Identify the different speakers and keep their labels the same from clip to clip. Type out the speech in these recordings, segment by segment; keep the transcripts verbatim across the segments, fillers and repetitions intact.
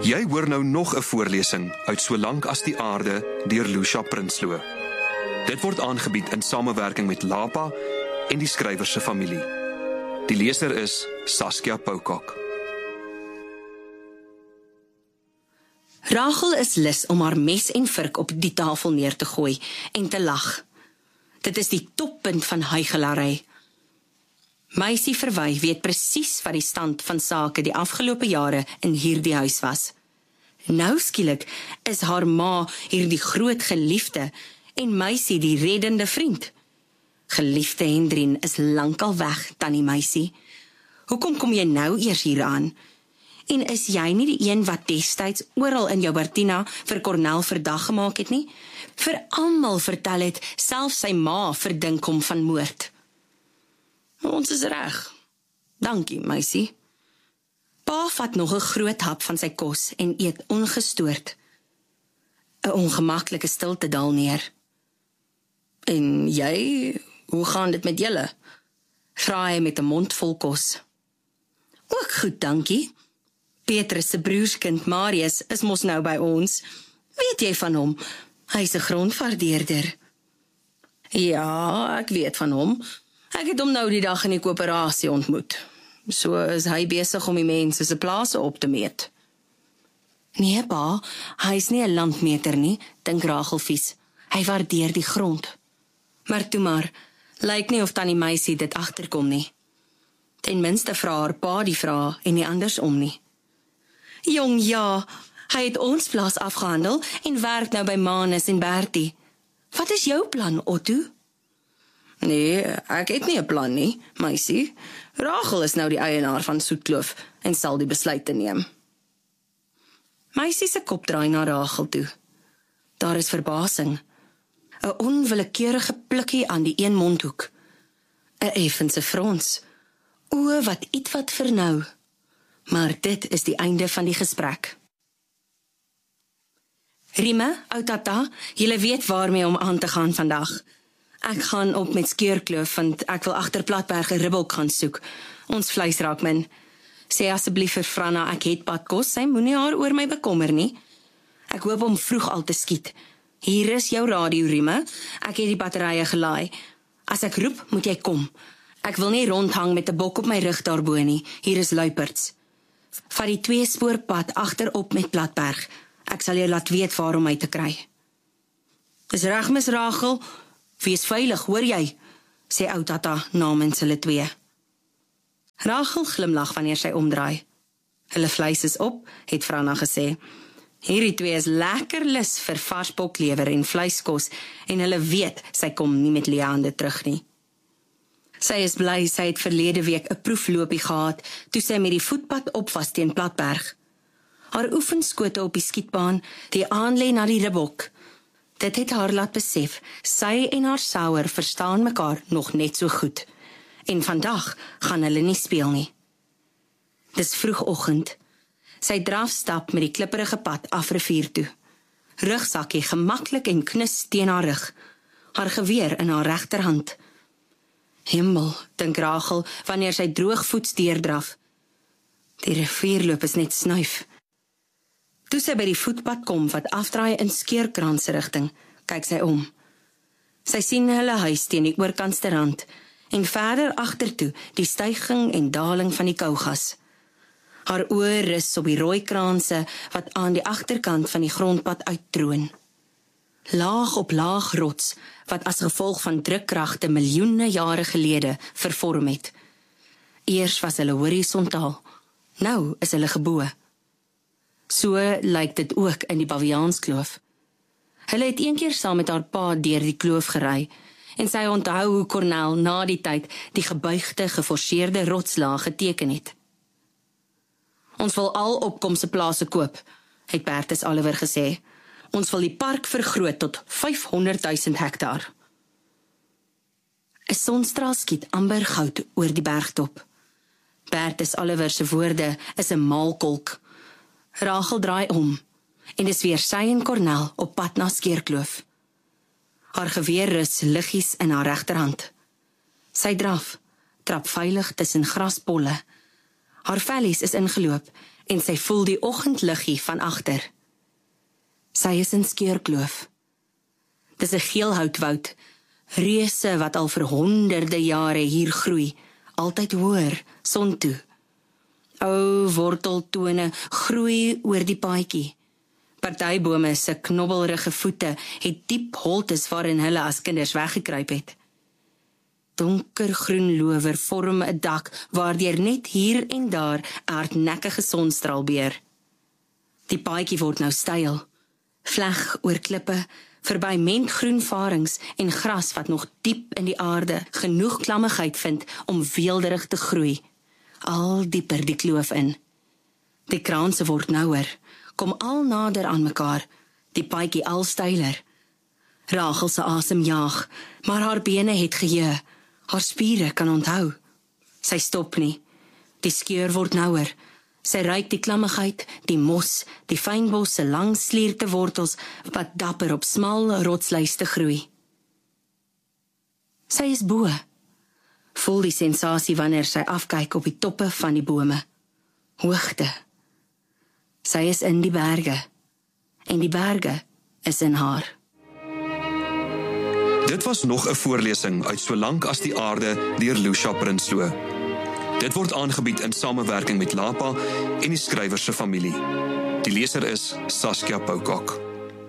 Speaker 1: Jy hoor nou nog 'n voorlesing uit Solank as die aarde deur Lucia Prinsloo. Dit word aangebied in samewerking met Lapa en die skrywer se familie. Die leser is Saskia Poukak.
Speaker 2: Rachel is lus om haar mes en vurk op die tafel neer te gooi en te lag. Dit is die toppunt van huichelarry. Meisie Verwy weet presies wat die stand van sake die afgelope jare in hierdie huis was. Nou skielik is haar ma hierdie groot geliefde en Meisie die reddende vriend. Geliefde Hendrien is lankal weg, tannie Meisie. Hoekom kom jy nou eers hier aan? En is jy nie die een wat destyds oral in jou Bertina vir Cornel verdag gemaak het nie? Vir almal vertel het, selfs sy ma verdink hom van moord. Ons is reg. Dankie, Meisie. Pa vat nog 'n groot hap van sy kos en eet ongestoord. 'n Ongemaklike stilte daal neer. En jy, hoe gaan dit met julle? Vra hy met 'n mond vol kos. Ook goed, dankie. Petrus se broerskind Marius is mos nou by ons. Weet jy van hom? Hy's 'n grondwaardeerder. Ja, ek weet van hom. Ek het hom nou die dag in die koöperasie ontmoet. So is hy besig om die mense se plase op te meet. Nee, pa, hy's nie 'n landmeter nie, dink Rachel vies. Hy waardeer die grond. Maar toe maar, lyk nie of tannie Meisie dit agterkom nie. Ten minste vra haar pa die vrae en nie andersom nie. Jong, ja, hy het ons plaas afgehandel en werk nou by Manus en Bertie. Wat is jou plan, Otto? Nee, ek het nie 'n plan nie, Meisie. Rachel is nou die eienaar van Soetkloof en sal die besluite neem. Meisie se kop draai na Rachel toe. Daar is verbasing. 'n Onwillekeurige plukkie aan die een mondhoek. 'n effense frons. Oë wat ietwat vernou. Maar dit is die einde van die gesprek. Rime, ou tata, julle weet waarmee om aan te gaan vandag. Ek gaan op met Skeurkloof, want ek wil agter Platberg 'n ribbelk gaan soek. Ons vleis raak min. Sê asseblief vir Franna, ek het padkos, sy moenie haar oor my bekommer nie. Ek hoop om vroeg al te skiet. Hier is jou radio, Rime. Ek het die batterye gelaai. As ek roep, moet jy kom. Ek wil nie rondhang met 'n bok op my rug daarbo nie. Hier is luiperds. Vat die twee spoorpad agterop met Platberg. Ek sal jou laat weet waar om my te kry. Dis reg, mis Rachel. Wees veilig, hoor jy? Sê ou tata namens hulle twee. Rachel glimlag wanneer sy omdraai. Hulle vleis is op, het Franna gesê. Hierdie twee is lekker lus vir vars boklewer en vleiskos en hulle weet sy kom nie met leehande terug nie. Sy is bly sy het verlede week 'n proefloopie gehad toe sy met die voetpad op was teen Platberg. Haar oefenskote op die skietbaan, die aanlei na die ribbok. Dit het haar laat besef, sy en haar souer verstaan mekaar nog net so goed. En vandag gaan hulle nie speel nie. Dis vroegoggend. Sy draf stap met die klipperige pad af rivier toe. Rugsakkie gemaklik en knus teen haar rug. Haar geweer in haar regterhand. Hemel, dink Rachel, wanneer sy droogvoets deurdraf. Die rivierloop is net snuif. Toe sy by die voetpad kom wat afdraai in Skeurkrans se rigting, kyk sy om. Sy sien hulle huis teen die oorkantste rand en verder agtertoe die styging en daling van die Kougas. Haar oë rus op die rooi kraanse wat aan die agterkant van die grondpad uittroon. Laag op laag rots wat as gevolg van drukkragte miljoene jare gelede vervorm het. Eers was hulle horisontaal, nou is hulle gebo. So lyk dit ook in die Baviaanskloof. Hulle het een keer saam met haar pa deur die kloof gery en sy onthou hoe Cornel na die tyd die gebuigde, geforseerde rotslaag geteken het. Ons wil al opkomse plase koop, het Bertus Oliver gesê. Ons wil die park vergroot tot vyfhonderdduisend hektaar. 'n Sonstraal skiet amber goud oor die bergtop. Bertus Oliver se woorde is 'n maalkolk. Rachel draai om, en dis weer sy en Cornel op pad na Skeurkloof. Haar geweer rus liggies in haar regterhand. Sy draf, trap veilig tussen graspolle. Haar vellies is ingeloop, en sy voel die oggendliggie van agter. Sy is in Skeurkloof. Dis 'n geelhoutwoud, reuse wat al vir honderde jare hier groei, altyd hoër, son toe. Ou worteltone groei oor die paadjie. Partybome se knobbelrige voete het diep holtes waarin hulle as kinders weggekruip het. Donkergroen lower vorm 'n dak waardeur net hier en daar 'n hardnekkige sonstraal beer. Die paadjie word nou styl, vleg oor klippe, verby mentgroen varings en gras wat nog diep in die aarde genoeg klammigheid vind om weelderig te groei, al dieper die kloof in. Die kraanse word nouer, kom al nader aan mekaar, die paadjie al styler. Rachel se asem jaag, maar haar bene het geheue, haar spiere kan onthou. Sy stop nie, die skeur word nouer, sy ruik die klammigheid, die mos, die fynbos se lang slierte wortels wat dapper op smal rotsluiste groei. Sy is bo, voel die sensasie wanneer sy afkyk op die toppe van die bome. Hoogte. Sy is in die berge, en die berge is in haar.
Speaker 1: Dit was nog 'n voorlesing uit Solank as die aarde deur Lucia Prinsloo. Dit word aangebied in samewerking met Lapa en die skrywer se familie. Die leser is Saskia Poukak.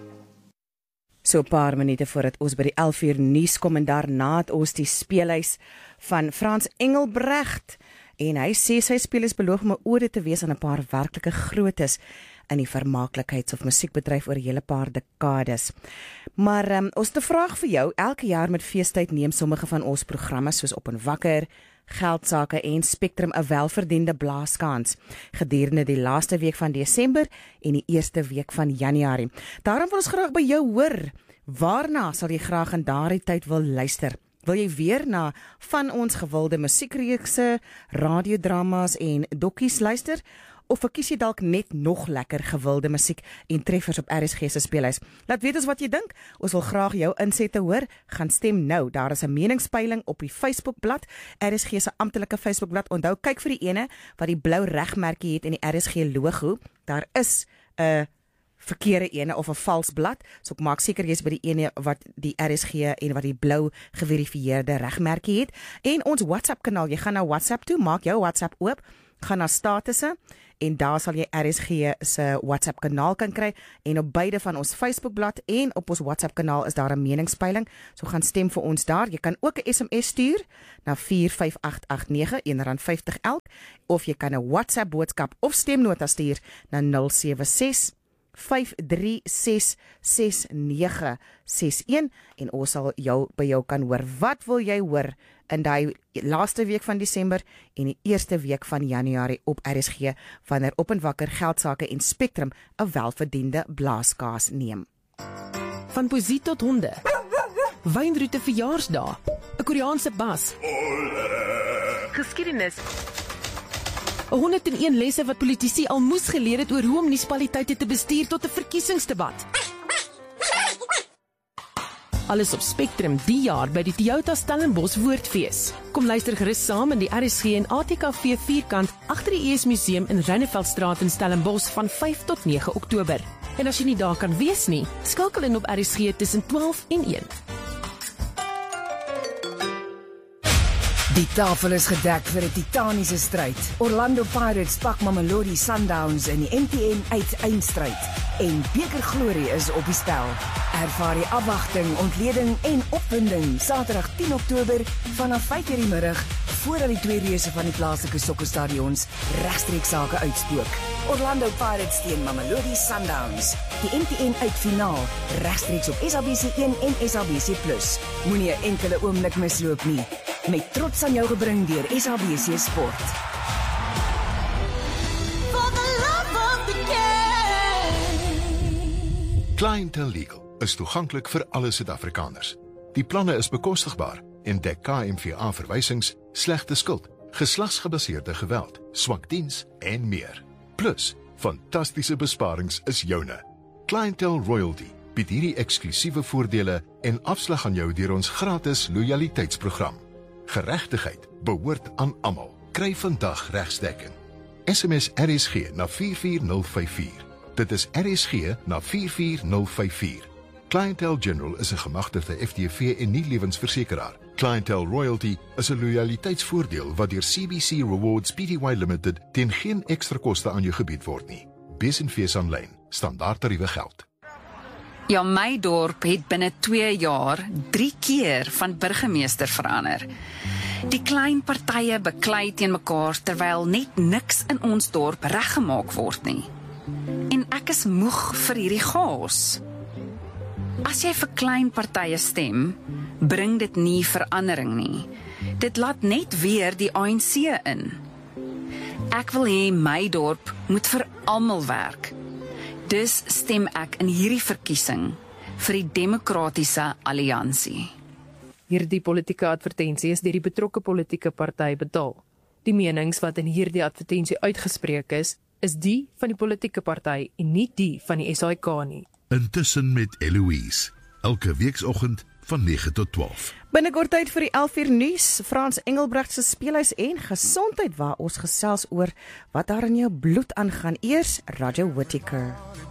Speaker 3: So 'n paar minute voordat ons by die elf uur nuus kom en daarna het ons die speelhuis van Frans Engelbrecht. En hy sê sy speel is beloof om 'n ode te wees aan 'n paar werklike grootes in die vermaaklikheids- of musiekbedryf oor 'n hele paar dekades. Maar um, ons het 'n vraag vir jou. Elke jaar met feestyd neem sommige van ons programme soos Op en Wakker, Geldsaake en Spectrum 'n welverdiende blaaskans gedurende die laaste week van Desember en die eerste week van Januarie. Daarom wil ons graag by jou hoor. Waarna sal jy graag in daardie tyd wil luister? Wil jy weer na van ons gewilde musiekreekse, radiodramas en dokkies luister? Of verkies jy dalk net nog lekker gewilde musiek en treffers op R S G se speelhuis? Laat weet ons wat jy dink. Ons wil graag jou insette hoor. Gaan stem nou. Daar is 'n meningspeiling op die Facebookblad, R S G se amptelike Facebookblad. Onthou, kyk vir die ene wat die blou regmerkie het en die R S G logo. Daar is 'n uh, verkeerde ene of 'n vals blad, so ek maak seker jy's by die ene wat die R S G en wat die blou geverifieerde regmerkie het. En ons WhatsApp kanaal, jy gaan na WhatsApp toe, maak jou WhatsApp oop, gaan na statusse en daar sal jy R S G se WhatsApp kanaal kan kry en op beide van ons Facebookblad en op ons WhatsApp kanaal is daar 'n meningspeiling, so gaan stem vir ons daar. Jy kan ook 'n S M S stuur na vier vyf agt agt nege, een rand vyftig elk, of jy kan 'n WhatsApp boodskap of stemnota stuur na nul sewe ses vyf drie ses ses nege ses een en ons sal jou by jou kan hoor. Wat wil jy hoor in die laaste week van Desember en die eerste week van Januarie op R S G wanneer Op en Wakker, Geldsaake en Spectrum 'n welverdiende blaaskaas neem?
Speaker 4: Van poesie tot honde, wynroete verjaarsdae, 'n Koreaanse bas, geskiedenis, honderd en een lesse wat politici al moes geleer het oor hoe om munisipaliteite te bestuur tot 'n verkiesingsdebat. Alles op Spectrum die jaar by die Toyota Stellenbosch Woordfees. Kom luister gerus saam in die R S G en A T K V vierkant agter die E S Museum in Reineveldstraat in Stellenbosch van vyf tot nege Oktober. En as jy nie daar kan wees nie, skakel in op R S G tussen twaalf en een.
Speaker 5: Die tafel is gedek vir 'n titaniese stryd. Orlando Pirates pak Mamelodi Sundowns in die M T N uiteindstryd. En bekerglorie is op die spel. Ervaar die afwagting, ontleding en opwinding Saterdag tien Oktober vanaf vyf uur die middag voordat die twee reuse van die plaaslike sokkerstadions regstreeks sake uitspook. Orlando Pirates teen Mamelodi Sundowns. Die M T N uitfinaal regstreeks op S A B C een en S A B C plus. Moenie 'n enkele oomblik misloop nie. Met trots aan jou gebring deur S A B C Sport.
Speaker 6: Clientele Legal is toeganklik vir alle Suid-Afrikaners. Die planne is bekostigbaar en dek K M V A verwysings, slegte skuld, geslagsgebaseerde geweld, swak diens en meer. Plus, fantastiese besparings is joune. Clientele Royalty bied hierdie eksklusiewe voordele en afslag aan jou deur ons gratis loyaliteitsprogram. Geregtigheid behoort aan almal. Kry vandag regsdekking. S M S R S G na vier vier nul vyf vier. Dit is R S G na vier vier nul vyf vier. Clientele General is 'n gemagtigde F D V en nie lewensversekeraar. Clientele Royalty is 'n loyaliteitsvoordeel wat deur C B C Rewards Pty Limited teen geen ekstra koste aan jou gebied word nie. Bees en fees aanlyn. Standaard tariewe geld.
Speaker 7: Ja, my dorp het binne twee jaar drie keer van burgemeester verander. Die klein partye beklei teen mekaar terwyl net niks in ons dorp reggemaak word nie. En ek is moeg vir hierdie chaos. As jy vir klein partye stem, bring dit nie verandering nie. Dit laat net weer die A N C in. Ek wil hê my dorp moet vir almal werk. Dus stem ek in hierdie verkiesing vir die Demokratiese Alliansie.
Speaker 4: Hierdie politieke advertensie is deur die betrokke politieke party betaal. Die menings wat in hierdie advertensie uitgespreek is, is die van die politieke party en nie die van die S A I K nie.
Speaker 8: Intussen met Eloise, elke weekoggend van nege tot twaalf.
Speaker 3: Binnekort tyd vir die elf uur nuus, Frans Engelbrecht se speelhuis en gesondheid waar ons gesels oor wat daar in jou bloed aangaan. Eers Roger Whittaker.